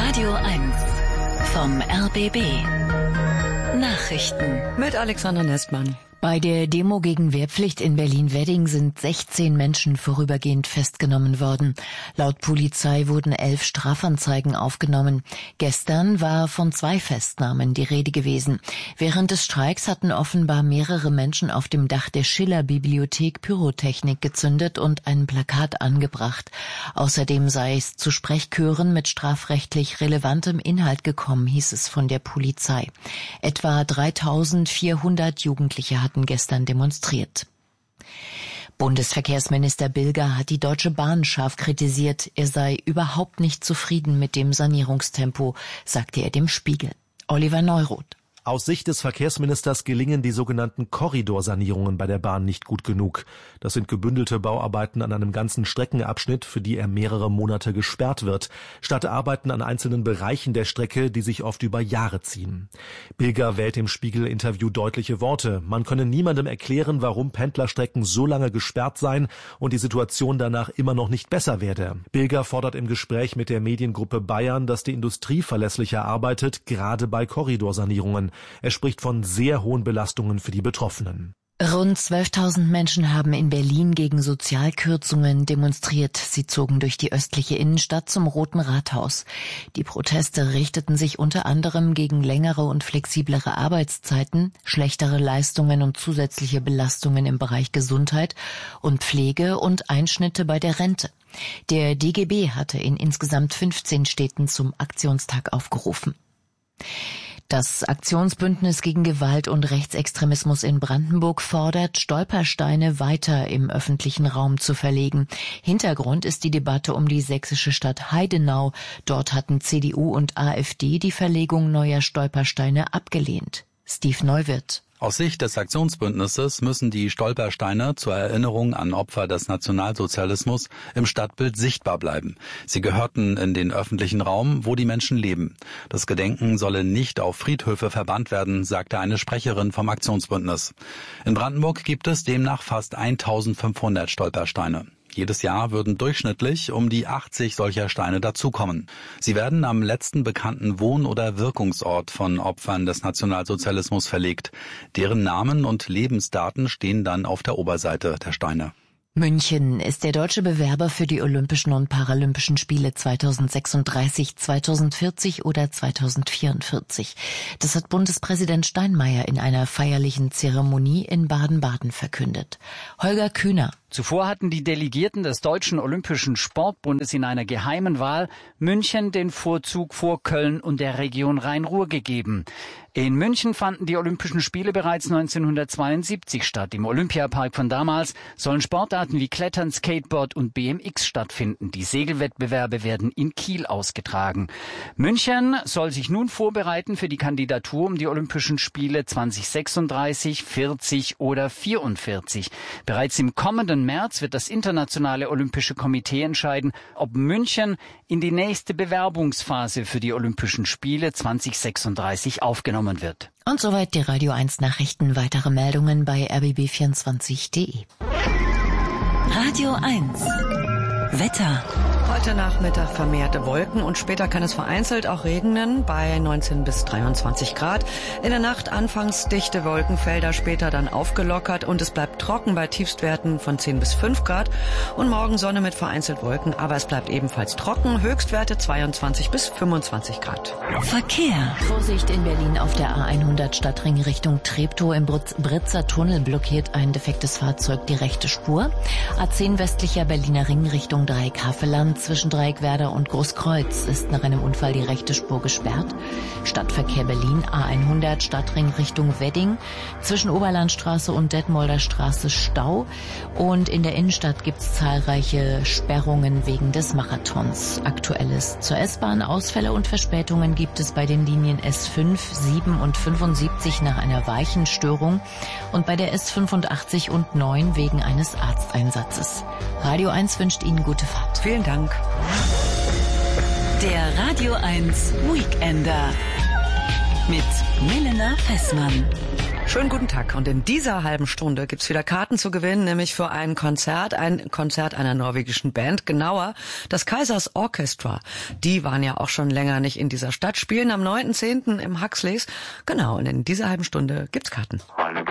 Radio 1 vom RBB. Nachrichten mit Alexander Nestmann. Bei der Demo gegen Wehrpflicht in Berlin-Wedding sind 16 Menschen vorübergehend festgenommen worden. Laut Polizei wurden 11 Strafanzeigen aufgenommen. Gestern war von 2 Festnahmen die Rede gewesen. Während des Streiks hatten offenbar mehrere Menschen auf dem Dach der Schiller-Bibliothek Pyrotechnik gezündet und ein Plakat angebracht. Außerdem sei es zu Sprechchören mit strafrechtlich relevantem Inhalt gekommen, hieß es von der Polizei. Etwa 3.400 Jugendliche hatten gestern demonstriert. Bundesverkehrsminister Bilger hat die Deutsche Bahn scharf kritisiert. Er sei überhaupt nicht zufrieden mit dem Sanierungstempo, sagte er dem Spiegel. Oliver Neuroth. Aus Sicht des Verkehrsministers gelingen die sogenannten Korridorsanierungen bei der Bahn nicht gut genug. Das sind gebündelte Bauarbeiten an einem ganzen Streckenabschnitt, für die er mehrere Monate gesperrt wird, statt Arbeiten an einzelnen Bereichen der Strecke, die sich oft über Jahre ziehen. Bilger wählt im Spiegel-Interview deutliche Worte. Man könne niemandem erklären, warum Pendlerstrecken so lange gesperrt seien und die Situation danach immer noch nicht besser werde. Bilger fordert im Gespräch mit der Mediengruppe Bayern, dass die Industrie verlässlicher arbeitet, gerade bei Korridorsanierungen. Er spricht von sehr hohen Belastungen für die Betroffenen. Rund 12.000 Menschen haben in Berlin gegen Sozialkürzungen demonstriert. Sie zogen durch die östliche Innenstadt zum Roten Rathaus. Die Proteste richteten sich unter anderem gegen längere und flexiblere Arbeitszeiten, schlechtere Leistungen und zusätzliche Belastungen im Bereich Gesundheit und Pflege und Einschnitte bei der Rente. Der DGB hatte in insgesamt 15 Städten zum Aktionstag aufgerufen. Das Aktionsbündnis gegen Gewalt und Rechtsextremismus in Brandenburg fordert, Stolpersteine weiter im öffentlichen Raum zu verlegen. Hintergrund ist die Debatte um die sächsische Stadt Heidenau. Dort hatten CDU und AfD die Verlegung neuer Stolpersteine abgelehnt. Steve Neuwirth. Aus Sicht des Aktionsbündnisses müssen die Stolpersteine zur Erinnerung an Opfer des Nationalsozialismus im Stadtbild sichtbar bleiben. Sie gehörten in den öffentlichen Raum, wo die Menschen leben. Das Gedenken solle nicht auf Friedhöfe verbannt werden, sagte eine Sprecherin vom Aktionsbündnis. In Brandenburg gibt es demnach fast 1.500 Stolpersteine. Jedes Jahr würden durchschnittlich um die 80 solcher Steine dazukommen. Sie werden am letzten bekannten Wohn- oder Wirkungsort von Opfern des Nationalsozialismus verlegt. Deren Namen und Lebensdaten stehen dann auf der Oberseite der Steine. München ist der deutsche Bewerber für die Olympischen und Paralympischen Spiele 2036, 2040 oder 2044. Das hat Bundespräsident Steinmeier in einer feierlichen Zeremonie in Baden-Baden verkündet. Holger Kühner. Zuvor hatten die Delegierten des Deutschen Olympischen Sportbundes in einer geheimen Wahl München den Vorzug vor Köln und der Region Rhein-Ruhr gegeben. In München fanden die Olympischen Spiele bereits 1972 statt. Im Olympiapark von damals sollen Sportarten wie Klettern, Skateboard und BMX stattfinden. Die Segelwettbewerbe werden in Kiel ausgetragen. München soll sich nun vorbereiten für die Kandidatur um die Olympischen Spiele 2036, 40 oder 44. Bereits im kommenden März wird das Internationale Olympische Komitee entscheiden, ob München in die nächste Bewerbungsphase für die Olympischen Spiele 2036 aufgenommen wird. Und soweit die Radio 1 Nachrichten. Weitere Meldungen bei rbb24.de. Radio 1 Wetter. Heute Nachmittag vermehrte Wolken und später kann es vereinzelt auch regnen bei 19 bis 23 Grad. In der Nacht anfangs dichte Wolkenfelder, später dann aufgelockert und es bleibt trocken bei Tiefstwerten von 10 bis 5 Grad. Und morgen Sonne mit vereinzelt Wolken, aber es bleibt ebenfalls trocken. Höchstwerte 22 bis 25 Grad. Verkehr. Vorsicht in Berlin auf der A100 Stadtring Richtung Treptow. Im Britzer Tunnel blockiert ein defektes Fahrzeug die rechte Spur. A10 westlicher Berliner Ring Richtung Dreieck-Havelland. Zwischen Dreieckwerder und Großkreuz ist nach einem Unfall die rechte Spur gesperrt. Stadtverkehr Berlin, A100 Stadtring Richtung Wedding. Zwischen Oberlandstraße und Detmolder Straße Stau. Und in der Innenstadt gibt es zahlreiche Sperrungen wegen des Marathons. Aktuelles zur S-Bahn. Ausfälle und Verspätungen gibt es bei den Linien S5, 7 und 75 nach einer Weichenstörung und bei der S85 und 9 wegen eines Arzteinsatzes. Radio 1 wünscht Ihnen gute Fahrt. Vielen Dank. Der Radio 1 Weekender mit Milena Fessmann. Schönen guten Tag. Und in dieser halben Stunde gibt's wieder Karten zu gewinnen, nämlich für ein Konzert einer norwegischen Band, genauer das Kaisers Orchestra. Die waren ja auch schon länger nicht in dieser Stadt, spielen am 9.10. im Huxleys. Genau, und in dieser halben Stunde gibt's Karten. Hallo.